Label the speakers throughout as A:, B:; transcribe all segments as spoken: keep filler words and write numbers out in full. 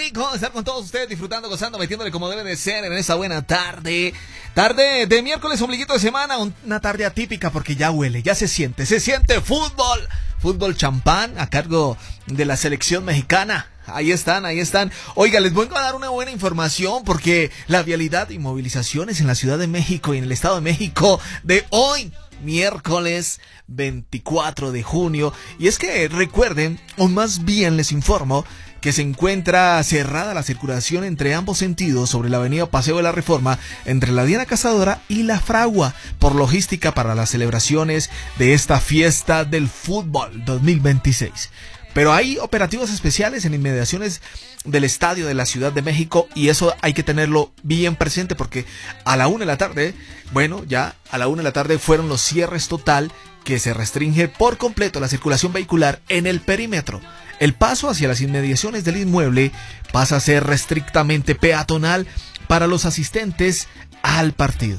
A: rico estar con todos ustedes, disfrutando, gozando, metiéndole como debe de ser en esta buena tarde. Tarde de miércoles, ombliguito de semana, una tarde atípica porque ya huele, ya se siente, se siente fútbol. Fútbol champán a cargo de la selección mexicana. Ahí están, ahí están. Oiga, les vengo a dar una buena información porque la vialidad y movilizaciones en la Ciudad de México y en el Estado de México de hoy, miércoles veinticuatro de junio. Y es que recuerden, o más bien les informo, que se encuentra cerrada la circulación entre ambos sentidos sobre la avenida Paseo de la Reforma, entre la Diana Cazadora y la Fragua, por logística para las celebraciones de esta fiesta del fútbol dos mil veintiséis. Pero hay operativos especiales en inmediaciones del estadio de la Ciudad de México y eso hay que tenerlo bien presente porque a la una de la tarde, bueno, ya a la una de la tarde fueron los cierres total que se restringe por completo la circulación vehicular en el perímetro. El paso hacia las inmediaciones del inmueble pasa a ser estrictamente peatonal para los asistentes al partido.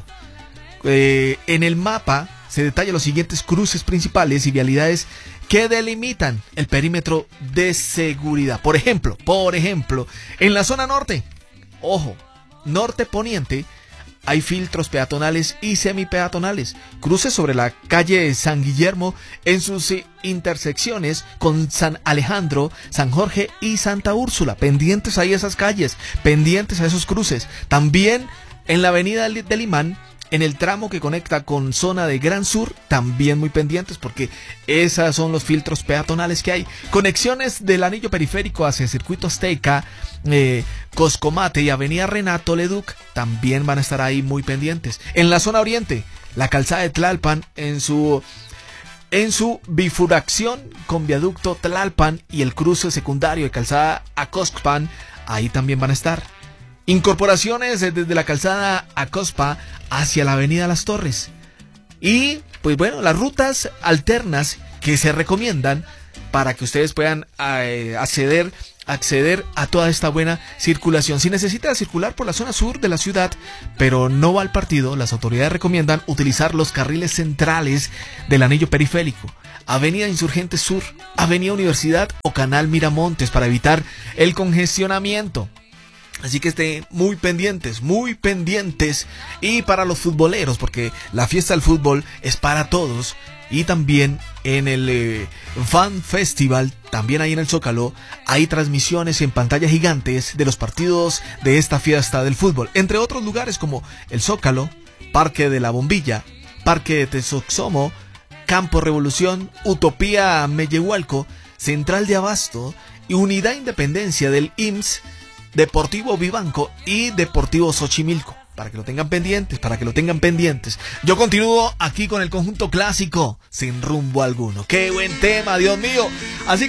A: Eh, en el mapa se detallan los siguientes cruces principales y vialidades que delimitan el perímetro de seguridad. Por ejemplo, por ejemplo, en la zona norte, ojo, norte poniente, hay filtros peatonales y semipeatonales, cruces sobre la calle San Guillermo en sus intersecciones con San Alejandro, San Jorge y Santa Úrsula, pendientes ahí esas calles, pendientes a esos cruces. También en la avenida del Imán, en el tramo que conecta con zona de Gran Sur, también muy pendientes porque esos son los filtros peatonales que hay. Conexiones del anillo periférico hacia Circuito Azteca, eh, Coscomate y avenida Renato Leduc también van a estar ahí muy pendientes. En la zona oriente, la calzada de Tlalpan en su... En su bifurcación con viaducto Tlalpan y el cruce secundario de calzada Acospan, ahí también van a estar. Incorporaciones desde la calzada Acospa hacia la avenida Las Torres. Y, pues bueno, las rutas alternas que se recomiendan para que ustedes puedan eh, acceder, acceder a toda esta buena circulación. Si necesita circular por la zona sur de la ciudad, pero no va al partido, las autoridades recomiendan utilizar los carriles centrales del anillo periférico. Avenida Insurgentes Sur, Avenida Universidad o Canal Miramontes para evitar el congestionamiento. Así que estén muy pendientes, muy pendientes. Y para los futboleros, porque la fiesta del fútbol es para todos. Y también en el eh, Fan Festival, también ahí en el Zócalo, hay transmisiones en pantallas gigantes de los partidos de esta fiesta del fútbol. Entre otros lugares como el Zócalo, Parque de la Bombilla, Parque de Texoxomo, Campo Revolución, Utopía Mellehualco, Central de Abasto y Unidad Independencia del I M S S, Deportivo Vivanco y Deportivo Xochimilco, para que lo tengan pendientes, para que lo tengan pendientes. Yo continúo aquí con el conjunto clásico, sin rumbo alguno. ¡Qué buen tema, Dios mío! Así